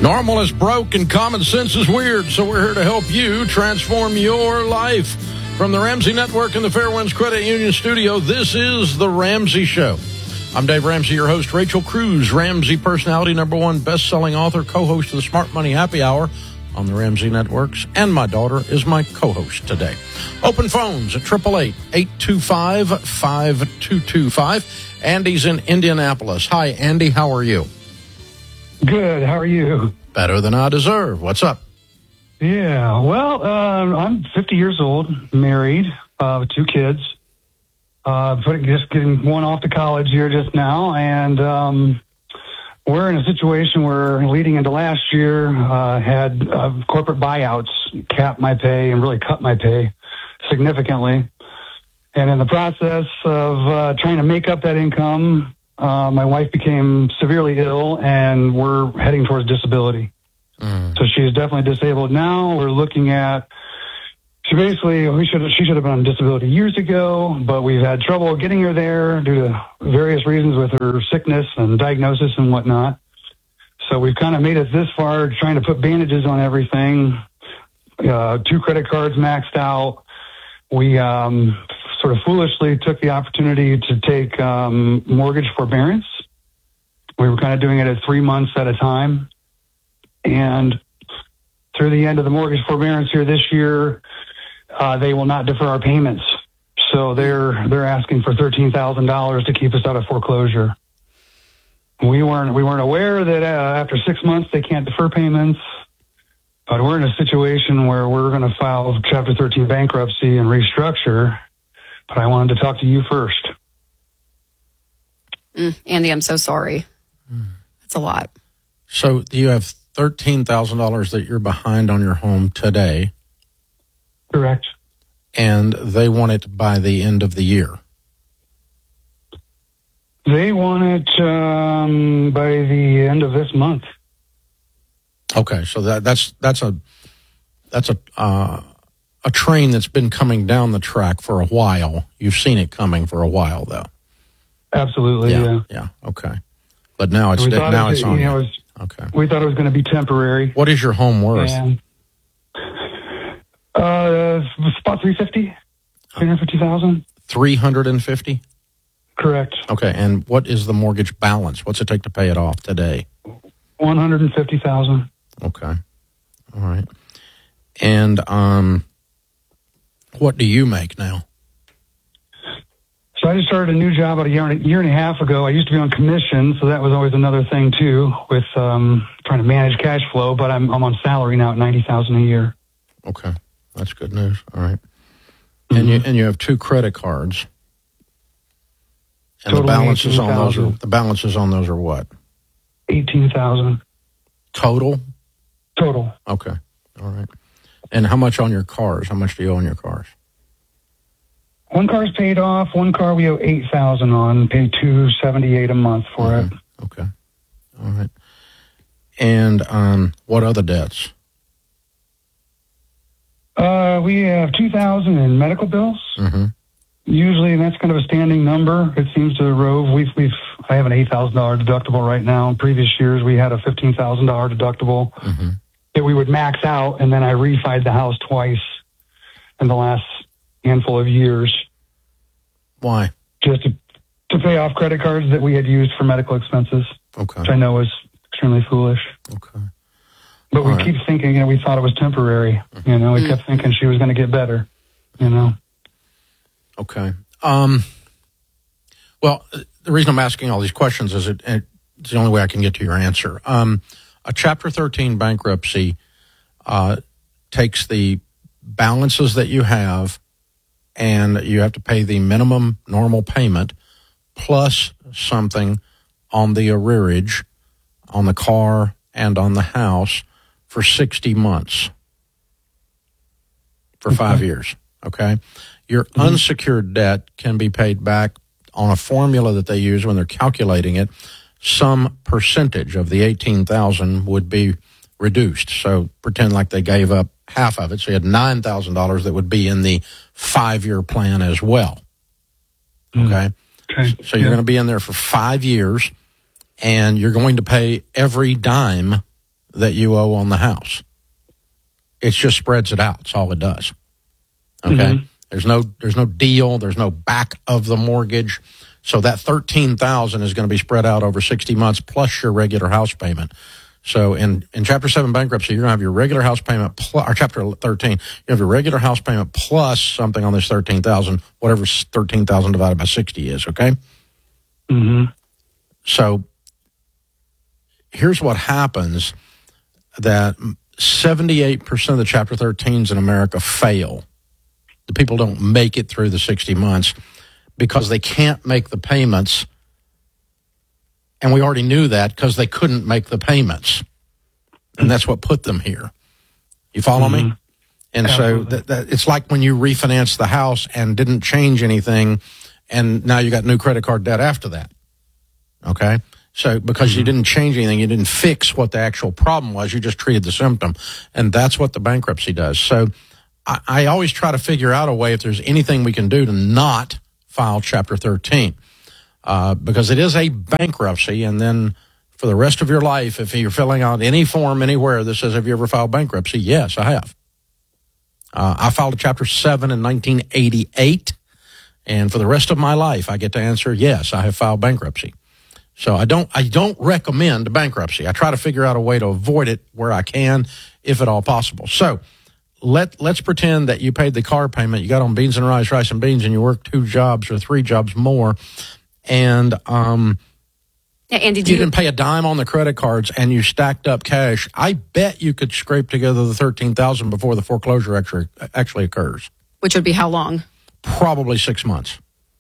Normal is broke and common sense is weird, so we're here to help you transform your life. From the Ramsey Network and the Fairwinds Credit Union Studio, this is The Ramsey Show. I'm Dave Ramsey, your host. Rachel Cruz, Ramsey personality, #1 best-selling author, co-host of the Smart Money Happy Hour on the Ramsey Networks, and my daughter is my co-host today. Open phones at 888-825-5225. Andy's in Indianapolis. Hi, Andy. How are you? Good. How are you? Better than I deserve. What's up? Yeah. Well, I'm 50 years old, married, with 2 kids. Just getting one off to college here just now, and we're in a situation where, leading into last year, had corporate buyouts cap my pay and really cut my pay significantly. And in the process of trying to make up that income, my wife became severely ill, and we're heading towards disability. So she's definitely disabled now. We're looking at, she should have been on disability years ago, but we've had trouble getting her there due to various reasons with her sickness and diagnosis and whatnot. So we've kind of made it this far, trying to put bandages on everything. 2 credit cards maxed out. We sort of foolishly took the opportunity to take mortgage forbearance. We were kind of doing it at 3 months at a time. And through the end of the mortgage forbearance here this year, they will not defer our payments. So they're asking for $13,000 to keep us out of foreclosure. We weren't aware that after 6 months they can't defer payments. But we're in a situation where we're going to file Chapter 13 bankruptcy and restructure. But I wanted to talk to you first. Andy, I'm so sorry. That's a lot. So you have $13,000 that you're behind on your home today. Correct. And they want it by the end of the year. They want it by the end of this month. Okay, so that's a train that's been coming down the track for a while. You've seen it coming for a while, though. Absolutely, yeah. Okay, but now it's on. Okay, we thought it was going to be temporary. What is your home worth? And, about $350,000. 350. Correct. Okay, and what is the mortgage balance? What's it take to pay it off today? $150,000. Okay, all right. And what do you make now? So I just started a new job about a year and a half ago. I used to be on commission, so that was always another thing too, with trying to manage cash flow. But I'm on salary now at $90,000 a year. Okay, that's good news. All right, and you have 2 credit cards, and the balances on those are what? $18,000 total. Total. Okay, all right. And how much on your cars? How much do you owe on your cars? 1 car's paid off. 1 car we owe $8,000 on. Pay $278 a month for it. Okay, all right. And what other debts? We have $2,000 in medical bills. Mm-hmm. Usually that's kind of a standing number. It seems to rove. I have an $8,000 deductible right now. In previous years, we had a $15,000 deductible that we would max out, and then I refied the house twice in the last handful of years. Why? Just to pay off credit cards that we had used for medical expenses. Okay. Which I know was extremely foolish. Okay. But we keep thinking, we thought it was temporary. We kept thinking she was going to get better, Okay. Well, the reason I'm asking all these questions is it's the only way I can get to your answer. A Chapter 13 bankruptcy takes the balances that you have, and you have to pay the minimum normal payment plus something on the arrearage on the car and on the house for 60 months for 5 years. Okay. Your unsecured debt can be paid back on a formula that they use when they're calculating it. Some percentage of the $18,000 would be reduced. So pretend like they gave up half of it. So you had $9,000 that would be in the 5-year plan as well. Okay. So you're going to be in there for 5 years, and you're going to pay every dime that you owe on the house. It just spreads it out. That's all it does. Okay. Mm-hmm. There's no deal. There's no back of the mortgage. So that $13,000 is going to be spread out over 60 months plus your regular house payment. So in Chapter 7 bankruptcy, you're going to have your regular house payment, or Chapter 13, you have your regular house payment plus something on this $13,000, whatever $13,000 divided by 60 is, okay? Mm-hmm. So here's what happens, that 78% of the Chapter 13s in America fail. The people don't make it through the 60 months because they can't make the payments. And we already knew that because they couldn't make the payments. And that's what put them here. You follow me? And Absolutely. so that it's like when you refinance the house and didn't change anything, and now you got new credit card debt after that. Okay? So because you didn't change anything, you didn't fix what the actual problem was, you just treated the symptom. And that's what the bankruptcy does. So I always try to figure out a way if there's anything we can do to not file Chapter 13. Because it is a bankruptcy, and then for the rest of your life, if you're filling out any form anywhere that says, have you ever filed bankruptcy? Yes, I have. I filed a Chapter 7 in 1988, and for the rest of my life, I get to answer, yes, I have filed bankruptcy. So I don't recommend bankruptcy. I try to figure out a way to avoid it where I can, if at all possible. So let's pretend that you paid the car payment, you got on beans and rice and beans, and you worked 2 jobs or 3 jobs more, and And did you didn't pay a dime on the credit cards, and you stacked up cash. I bet you could scrape together the $13,000 before the foreclosure actually occurs. Which would be how long? Probably 6 months.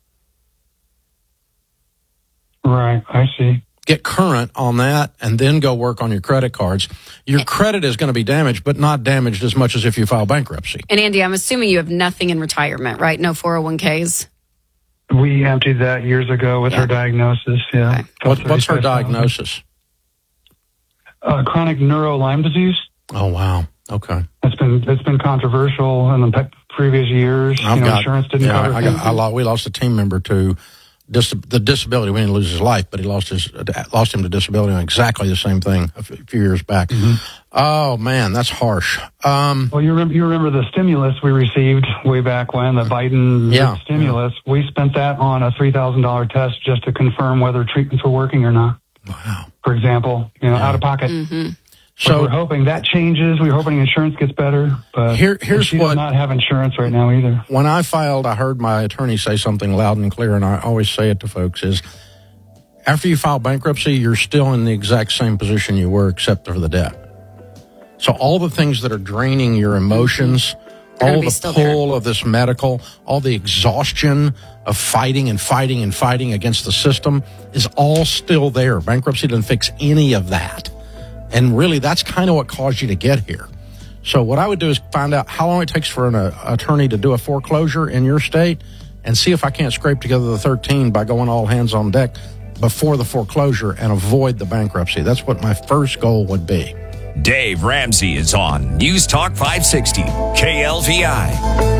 Right, I see. Get current on that, and then go work on your credit cards. Your credit is going to be damaged, but not damaged as much as if you file bankruptcy. And Andy, I'm assuming you have nothing in retirement, right? No 401ks? We emptied that years ago with her diagnosis. Yeah. Okay. What's her diagnosis? Chronic neuro Lyme disease. Oh, wow. Okay. It's been controversial in the previous years. Insurance didn't cover. We lost a team member to the disability. We didn't lose his life, but he lost him to disability on exactly the same thing a few years back. Mm-hmm. Oh man, that's harsh. Well, you remember the stimulus we received way back when, the Biden stimulus. Yeah. We spent that on a $3,000 test just to confirm whether treatments were working or not. Wow. For example, out of pocket. Mm-hmm. So we're hoping that changes. We're hoping insurance gets better. But here's she what does not have insurance right now either. When I filed, I heard my attorney say something loud and clear, and I always say it to folks, is after you file bankruptcy, you're still in the exact same position you were except for the debt. So all the things that are draining your emotions, all the pull of this medical, all the exhaustion of fighting against the system is all still there. Bankruptcy doesn't fix any of that. And really, that's kind of what caused you to get here. So what I would do is find out how long it takes for an attorney to do a foreclosure in your state and see if I can't scrape together the 13 by going all hands on deck before the foreclosure and avoid the bankruptcy. That's what my first goal would be. Dave Ramsey is on News Talk 560, KLVI.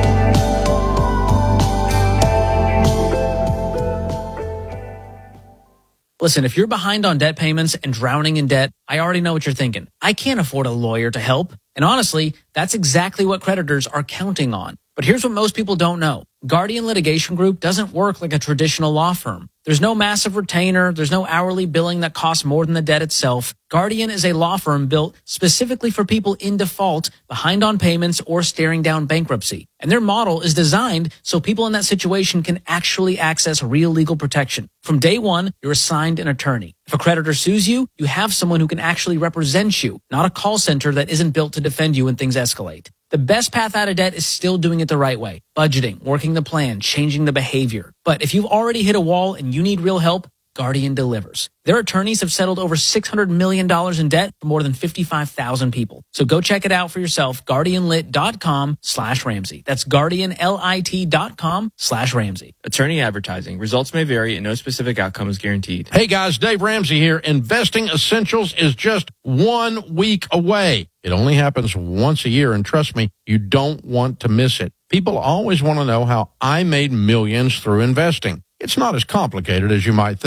Listen, if you're behind on debt payments and drowning in debt, I already know what you're thinking. I can't afford a lawyer to help. And honestly, that's exactly what creditors are counting on. But here's what most people don't know. Guardian Litigation Group doesn't work like a traditional law firm. There's no massive retainer. There's no hourly billing that costs more than the debt itself. Guardian is a law firm built specifically for people in default, behind on payments, or staring down bankruptcy. And their model is designed so people in that situation can actually access real legal protection. From day one, you're assigned an attorney. If a creditor sues you, you have someone who can actually represent you, not a call center that isn't built to defend you when things escalate. The best path out of debt is still doing it the right way. Budgeting, working the plan, changing the behavior. But if you've already hit a wall and you need real help, Guardian delivers. Their attorneys have settled over $600 million in debt for more than 55,000 people. So go check it out for yourself. GuardianLit.com/Ramsey. That's GuardianLIT.com/Ramsey. Attorney advertising. Results may vary and no specific outcome is guaranteed. Hey guys, Dave Ramsey here. Investing Essentials is just 1 week away. It only happens once a year, and trust me, you don't want to miss it. People always want to know how I made millions through investing. It's not as complicated as you might think.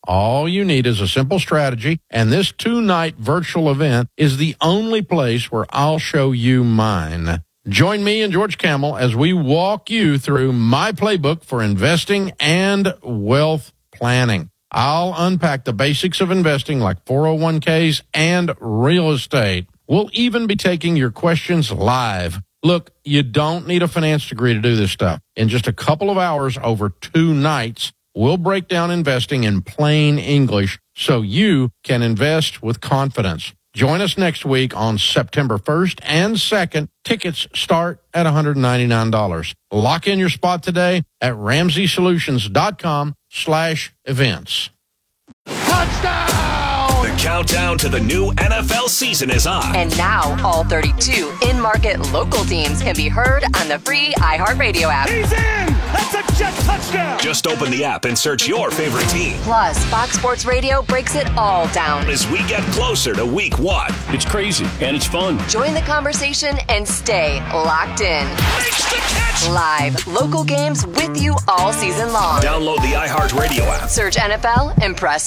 All you need is a simple strategy, and this 2-night virtual event is the only place where I'll show you mine. Join me and George Kamel as we walk you through my playbook for investing and wealth planning. I'll unpack the basics of investing like 401ks and real estate. We'll even be taking your questions live. Look, you don't need a finance degree to do this stuff. In just a couple of hours over 2 nights, we'll break down investing in plain English so you can invest with confidence. Join us next week on September 1st and 2nd. Tickets start at $199. Lock in your spot today at RamseySolutions.com/events. The countdown to the new NFL season is on. And now all 32 in-market local teams can be heard on the free iHeartRadio app. He's in! That's a jet touchdown! Just open the app and search your favorite team. Plus, Fox Sports Radio breaks it all down. As we get closer to week 1. It's crazy, and it's fun. Join the conversation and stay locked in. Makes the catch! Live, local games with you all season long. Download the iHeartRadio app. Search NFL and press